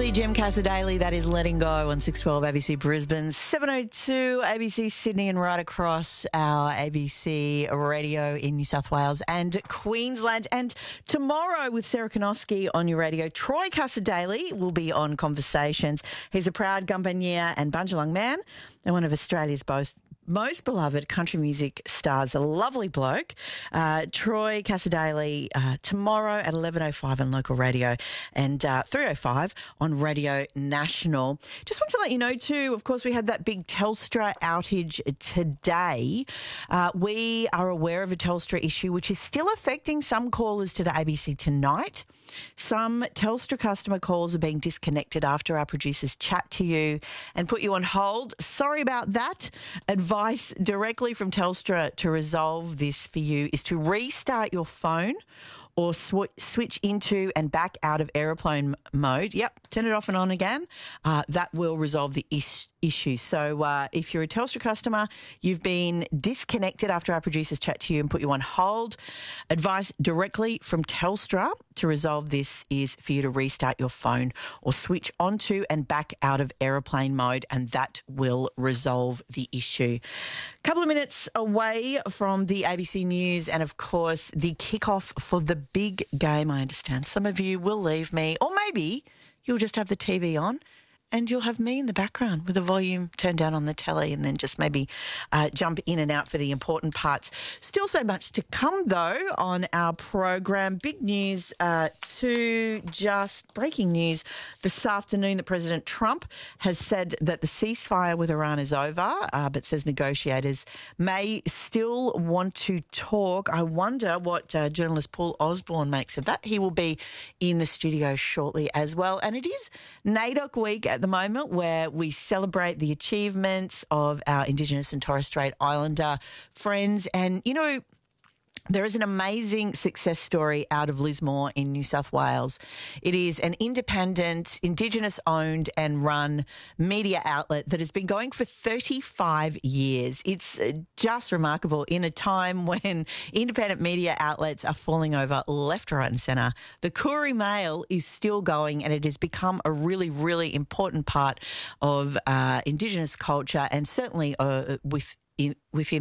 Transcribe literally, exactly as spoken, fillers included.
Goldie, Jim Cassadaly, that is Letting Go on six twelve A B C Brisbane, seven oh two A B C Sydney, and right across our A B C radio in New South Wales and Queensland. And tomorrow with Sarah Konoski on your radio, Troy Cassadaly will be on Conversations. He's a proud Gumbaynggirr and Bundjalung man and one of Australia's most most beloved country music stars, a lovely bloke. Uh, Troy Cassadaly uh, tomorrow at eleven oh five on local radio and uh, three oh five on Radio National. Just want to let you know too, of course, we had that big Telstra outage today. Uh, we are aware of a Telstra issue which is still affecting some callers to the A B C tonight. Some Telstra customer calls are being disconnected after our producers chat to you and put you on hold. Sorry about that. Advice directly from Telstra to resolve this for you is to restart your phone or sw- switch into and back out of aeroplane mode. Yep, turn it off and on again. Uh, that will resolve the is- issue. So uh, if you're a Telstra customer, you've been disconnected after our producers chat to you and put you on hold. Advice directly from Telstra to resolve this is for you to restart your phone or switch onto and back out of aeroplane mode, and that will resolve the issue. A couple of minutes away from the A B C News and, of course, the kickoff for the big game, I understand. Some of you will leave me, or maybe you'll just have the T V on and you'll have me in the background with the volume turned down on the telly and then just maybe uh, jump in and out for the important parts. Still so much to come, though, on our program. Big news uh, to just breaking news this afternoon that President Trump has said that the ceasefire with Iran is over, uh, but says negotiators may still want to talk. I wonder what uh, journalist Paul Osborne makes of that. He will be in the studio shortly as well. And it is NAIDOC week at the moment, where we celebrate the achievements of our Indigenous and Torres Strait Islander friends. And, you know, there is an amazing success story out of Lismore in New South Wales. It is an independent, Indigenous-owned and run media outlet that has been going for thirty-five years. It's just remarkable in a time when independent media outlets are falling over left, right and centre. The Koori Mail is still going, and it has become a really, really important part of uh, Indigenous culture, and certainly uh, with, in, within